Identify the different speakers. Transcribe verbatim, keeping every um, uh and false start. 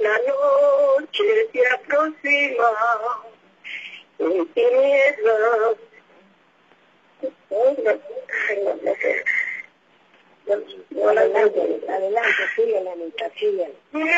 Speaker 1: la noche se aproxima, en tinieblas. Ay, no, ay, no, no sé. No, no, adelante, adelante, síguele, Anita, síguele.